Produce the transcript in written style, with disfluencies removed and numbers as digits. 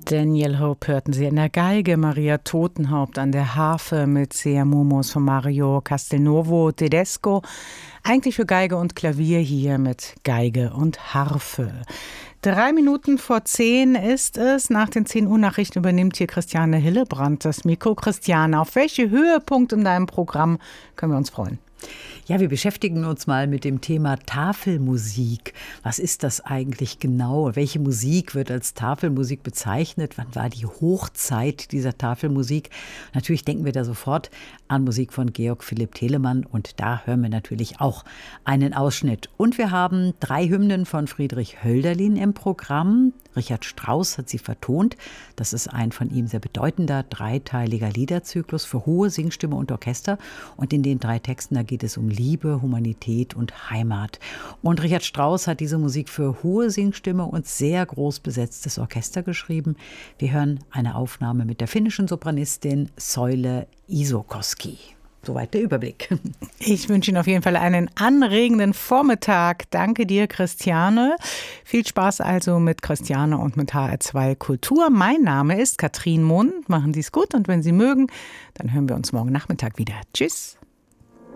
Daniel Hope hörten Sie in der Geige, Maria Totenhaupt an der Harfe mit Sea Momos von Mario Castelnuovo Tedesco. Eigentlich für Geige und Klavier, hier mit Geige und Harfe. 9:03 ist es. Nach den 10 Uhr Nachrichten übernimmt hier Christiane Hillebrand das Mikro. Christiane, auf welche Höhepunkte in deinem Programm können wir uns freuen? Ja, wir beschäftigen uns mal mit dem Thema Tafelmusik. Was ist das eigentlich genau? Welche Musik wird als Tafelmusik bezeichnet? Wann war die Hochzeit dieser Tafelmusik? Natürlich denken wir da sofort an Musik von Georg Philipp Telemann und da hören wir natürlich auch einen Ausschnitt. Und wir haben 3 Hymnen von Friedrich Hölderlin im Programm. Richard Strauss hat sie vertont. Das ist ein von ihm sehr bedeutender dreiteiliger Liederzyklus für hohe Singstimme und Orchester. Und in den 3 Texten, da geht es um Liebe, Humanität und Heimat. Und Richard Strauss hat diese Musik für hohe Singstimme und sehr groß besetztes Orchester geschrieben. Wir hören eine Aufnahme mit der finnischen Sopranistin Soile Isokoski. Soweit der Überblick. Ich wünsche Ihnen auf jeden Fall einen anregenden Vormittag. Danke dir, Christiane. Viel Spaß also mit Christiane und mit HR2 Kultur. Mein Name ist Katrin Mund. Machen Sie es gut und wenn Sie mögen, dann hören wir uns morgen Nachmittag wieder. Tschüss.